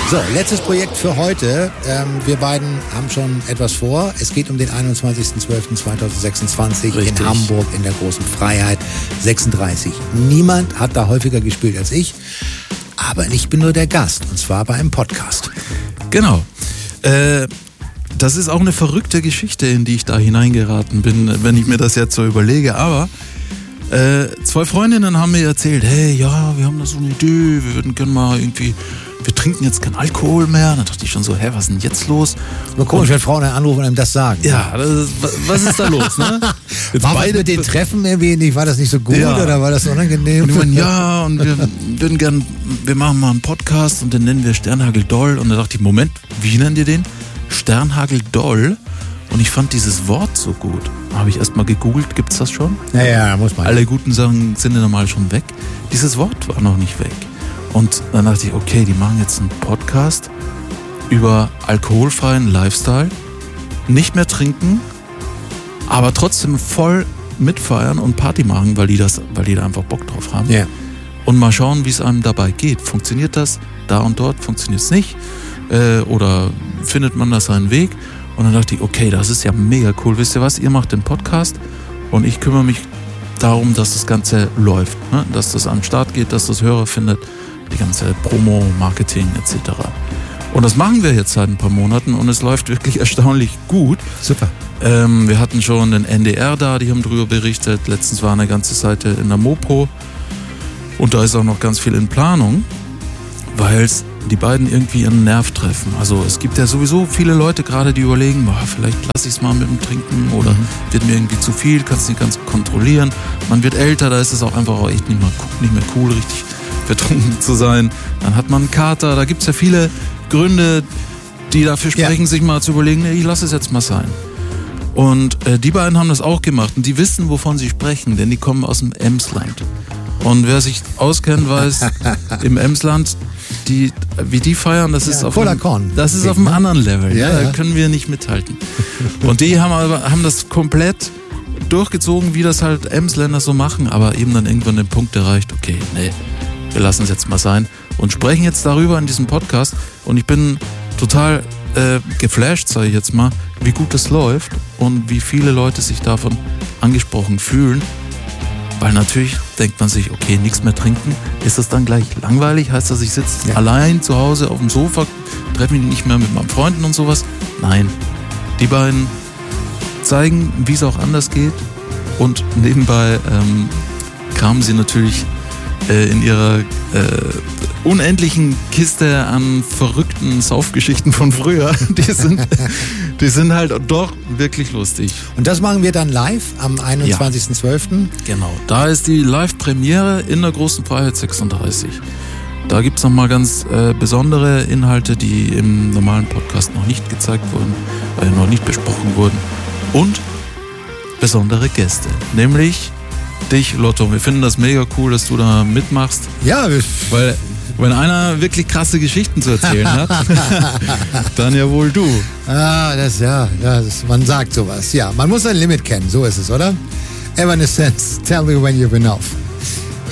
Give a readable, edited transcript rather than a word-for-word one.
So, letztes Projekt für heute. Wir beiden haben schon etwas vor. Es geht um den 21.12.2026 in Hamburg in der Großen Freiheit 36. Niemand hat da häufiger gespielt als ich, aber ich bin nur der Gast, und zwar bei einem Podcast. Genau. Das ist auch eine verrückte Geschichte, in die ich da hineingeraten bin, wenn ich mir das jetzt so überlege. Aber 2 Freundinnen haben mir erzählt, hey, ja, wir haben da so eine Idee, wir würden gerne mal irgendwie, wir trinken jetzt keinen Alkohol mehr. Dann dachte ich schon so, hä, was ist denn jetzt los? Aber komisch, wenn Frauen anrufen und einem das sagen. Ja, was ist da los, ne? Jetzt war beide mit den Treffen irgendwie nicht, war das nicht so gut oder war das unangenehm? Und ich meine, ja, und wir würden gern, wir machen mal einen Podcast und den nennen wir Sternhagel Doll. Und da dachte ich, Moment, wie nennen ihr den? Sternhagel Doll. Und ich fand dieses Wort so gut. Habe ich erst mal gegoogelt, gibt's das schon? Ja, muss man. Alle guten Sachen sind ja normal schon weg. Dieses Wort war noch nicht weg. Und dann dachte ich, okay, die machen jetzt einen Podcast über alkoholfreien Lifestyle, nicht mehr trinken, aber trotzdem voll mitfeiern und Party machen, weil die da einfach Bock drauf haben. Ja. Und mal schauen, wie es einem dabei geht. Funktioniert das? Da und dort funktioniert es nicht? Oder findet man da seinen Weg? Und dann dachte ich, okay, das ist ja mega cool. Wisst ihr was? Ihr macht den Podcast und ich kümmere mich darum, dass das Ganze läuft. Ne? Dass das an den Start geht, dass das Hörer findet, die ganze Promo, Marketing etc. Und das machen wir jetzt seit ein paar Monaten und es läuft wirklich erstaunlich gut. Super. Wir hatten schon den NDR da, die haben drüber berichtet. Letztens war eine ganze Seite in der Mopo und da ist auch noch ganz viel in Planung, weil es die beiden irgendwie ihren Nerv treffen. Also es gibt ja sowieso viele Leute gerade, die überlegen, vielleicht lasse ich es mal mit dem Trinken oder wird mir irgendwie zu viel, kannst nicht ganz kontrollieren. Man wird älter, da ist es auch einfach auch echt nicht mehr cool, richtig betrunken zu sein. Dann hat man einen Kater, da gibt es ja viele Gründe, die dafür sprechen, sich mal zu überlegen, nee, ich lasse es jetzt mal sein. Und die beiden haben das auch gemacht und die wissen, wovon sie sprechen, denn die kommen aus dem Emsland. Und wer sich auskennt, weiß, im Emsland, wie die feiern, das ist auf einem anderen Level. Da können wir nicht mithalten. Und die haben das komplett durchgezogen, wie das halt Emsländer so machen, aber eben dann irgendwann den Punkt erreicht, okay, nee, wir lassen es jetzt mal sein und sprechen jetzt darüber in diesem Podcast. Und ich bin total geflasht, sage ich jetzt mal, wie gut das läuft und wie viele Leute sich davon angesprochen fühlen. Weil natürlich denkt man sich, okay, nichts mehr trinken. Ist das dann gleich langweilig? Heißt das, ich sitze allein zu Hause auf dem Sofa, treffe mich nicht mehr mit meinen Freunden und sowas? Nein. Die beiden zeigen, wie es auch anders geht. Und nebenbei kramen sie natürlich in ihrer unendlichen Kiste an verrückten Saufgeschichten von früher. Die sind halt doch wirklich lustig. Und das machen wir dann live am 21.12. Genau, da ist die Live-Premiere in der Großen Freiheit 36. Da gibt es nochmal ganz besondere Inhalte, die im normalen Podcast noch nicht gezeigt wurden, weil noch nicht besprochen wurden. Und besondere Gäste, nämlich dich, Lotto. Wir finden das mega cool, dass du da mitmachst. Ja, weil wenn einer wirklich krasse Geschichten zu erzählen hat, dann ja wohl du. Man sagt sowas. Ja, man muss ein Limit kennen, so ist es, oder? Evanescence, tell me when you've enough.